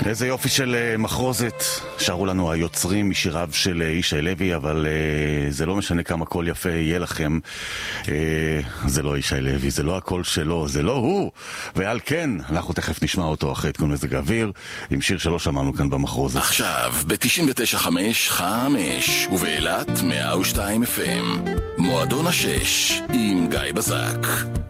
איזה יופי של מחרוזת שרו לנו היוצרים משיריו של ישי לוי, אבל זה לא משנה כמה קול יפה יהיה לכם, זה לא ישי לוי, זה לא הקול שלו, זה לא הוא, ועל כן אנחנו תכף נשמע אותו אחרי עדכון מזג האוויר עם שיר שלא שמענו כאן במחרוזת. עכשיו ב-99.5 ובאילת 102 FM מועדון השש עם גיא בזק.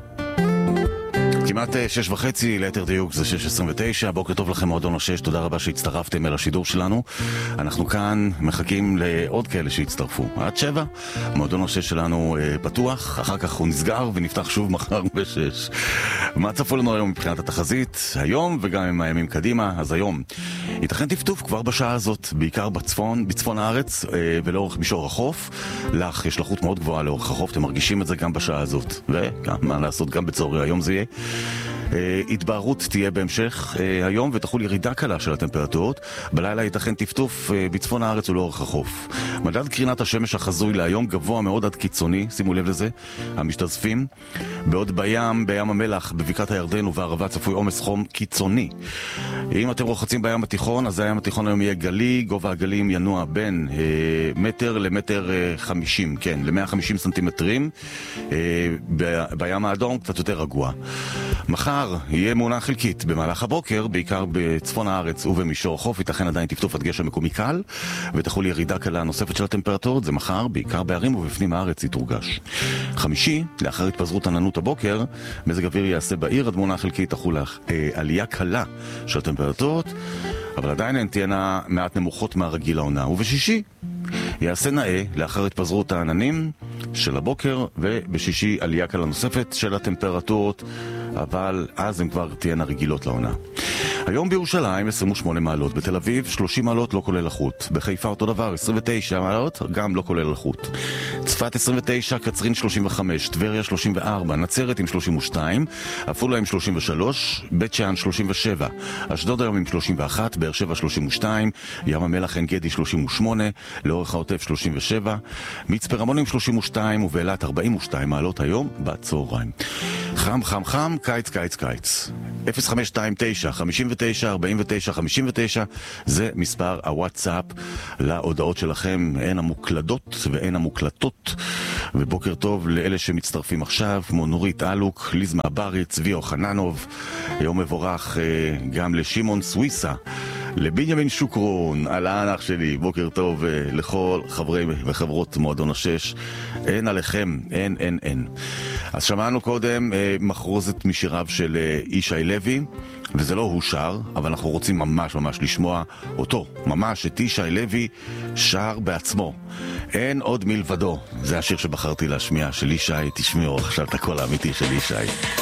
כמעט 6:30, ליתר דיוק זה 6:29. בוקר טוב לכם מועדון השש, תודה רבה שהצטרפתם אל השידור שלנו. אנחנו כאן מחכים לעוד כאלה שהצטרפו עד 7. מועדון השש שלנו פתוח, אחר כך הוא נסגר ונפתח שוב מחר ב6. מה צפו לנו היום מבחינת התחזית היום וגם עם הימים קדימה? אז היום ייתכן טפטוף כבר בשעה הזאת, בעיקר בצפון הארץ ולאורך מישור החוף. לך יש לחות מאוד גבוהה לאורך החוף, אתם מרגישים את זה גם בשעה הזאת, וגם מה לעשות, גם בצהרי היום זה יהיה. התבהרות תהיה בהמשך היום ותחול ירידה קלה של הטמפרטורות. בלילה ייתכן טפטוף בצפון הארץ ולאורך החוף. מדד קרינת השמש החזוי להיום גבוה מאוד עד קיצוני, שימו לב לזה המשתזפים. בעוד בים המלח, בבקעת הירדן ובערבה צפוי עומס חום קיצוני. אם אתם רוחצים בים התיכון, אז הים התיכון היום יהיה גלי, גובה הגלים ינוע בין מטר למטר 50, כן, ל-150 סנטימטרים. בים האדום קצת יותר רגוע. מחר יהיה מעונה חלקית במהלך הבוקר, בעיקר בצפון הארץ ובמישור החוף, ייתכן עדיין טפטוף עד גשם מקומי קל, ותחול ירידה קלה נוספת של הטמפרטורות, זה מחר, בעיקר בערים ובפנים הארץ יתורגש. חמישי, לאחר התפזרות עננות הבוקר, מזג אוויר יעשה בעיר עד מעונה חלקית, תחול עלייה קלה של הטמפרטורות, אבל עדיין הן תהיינה מעט נמוכות מהרגיל העונה. ובשישי יעשה נאה לאחר התפזרות העננים של הבוקר, ובשישי עלייה קלה נוספת של הטמפרטורות, אבל אז הן כבר תהיינה רגילות לעונה. היום בירושלים 28 מעלות, בתל אביב 30 מעלות לא כולל לחות, בחיפה אותו דבר 29 מעלות גם לא כולל לחות, צפת 29, קצרין 35, טבריה 34, נצרת עם 32, עפולה עם 33, בית שאן 37, אשדוד היום עם 31, באר שבע 32, ים המלח עין גדי 38, לאורך העוטף 37, מצפה רמון 32 ובאילת 42 מעלות היום בצהריים. חם חם חם, קיץ קיץ קיץ. 0529 59 49 59 זה מספר הוואטסאפ להודעות שלכם, הן המוקלדות והן המוקלטות. ובוקר טוב לאלה שמצטרפים עכשיו, כמו נורית אלוק, ליזמה ברי, צבי אוחננוב. יום מבורך גם לשמעון סוויסה, לבנימין שוקרון, על האנח שלי, בוקר טוב לכל חברי וחברות מועדון השש. אין עליכם, אין. אז שמענו קודם מחרוזת משיריו של ישי לוי, וזה לא הוא שר, אבל אנחנו רוצים ממש לשמוע אותו, ממש את ישי לוי שר בעצמו. אין עוד מלבדו, זה השיר שבחרתי להשמיע של ישי, תשמיעו עכשיו את הקול האמיתי של ישי.